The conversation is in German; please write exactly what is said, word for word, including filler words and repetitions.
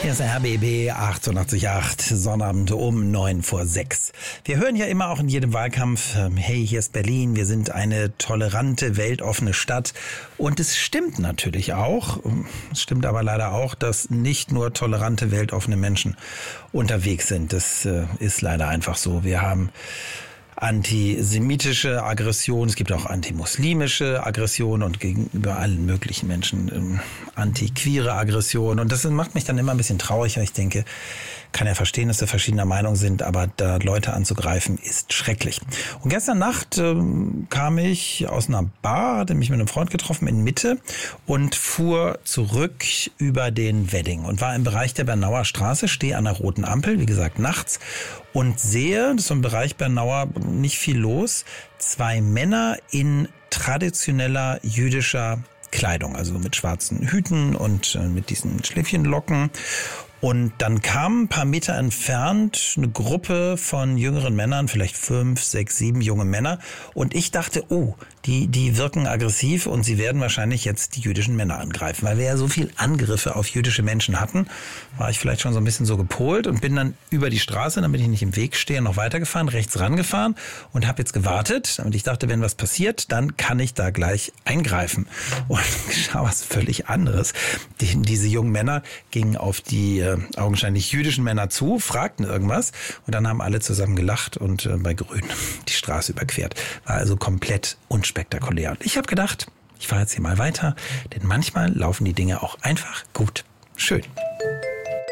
Hier ist der R B B achtundachtzig Komma acht, Sonnabend um neun vor sechs. Wir hören ja immer auch in jedem Wahlkampf, hey, hier ist Berlin, wir sind eine tolerante, weltoffene Stadt. Und es stimmt natürlich auch, es stimmt aber leider auch, dass nicht nur tolerante, weltoffene Menschen unterwegs sind. Das ist leider einfach so. Wir haben antisemitische Aggression, es gibt auch antimuslimische Aggression und gegenüber allen möglichen Menschen ähm, antiqueere Aggression. Und das macht mich dann immer ein bisschen traurig, weil ich denke, kann ja verstehen, dass wir verschiedener Meinung sind, aber da Leute anzugreifen, ist schrecklich. Und gestern Nacht ähm, kam ich aus einer Bar, hatte mich mit einem Freund getroffen in Mitte und fuhr zurück über den Wedding und war im Bereich der Bernauer Straße, stehe an der roten Ampel, wie gesagt nachts, und sehe, das ist so im Bereich Bernauer nicht viel los, zwei Männer in traditioneller jüdischer Kleidung, also mit schwarzen Hüten und äh, mit diesen Schläfchenlocken. Und dann kam ein paar Meter entfernt eine Gruppe von jüngeren Männern, vielleicht fünf, sechs, sieben junge Männer. Und ich dachte, oh, die, die wirken aggressiv und sie werden wahrscheinlich jetzt die jüdischen Männer angreifen. Weil wir ja so viel Angriffe auf jüdische Menschen hatten, war ich vielleicht schon so ein bisschen so gepolt und bin dann über die Straße, damit ich nicht im Weg stehe, noch weitergefahren, rechts rangefahren und habe jetzt gewartet. Und ich dachte, wenn was passiert, dann kann ich da gleich eingreifen. Und geschah was völlig anderes. Die, diese jungen Männer gingen auf die äh, augenscheinlich jüdischen Männer zu, fragten irgendwas und dann haben alle zusammen gelacht und äh, bei Grün die Straße überquert. War also komplett unspektakulär. Und ich habe gedacht, ich fahre jetzt hier mal weiter, denn manchmal laufen die Dinge auch einfach gut. Schön.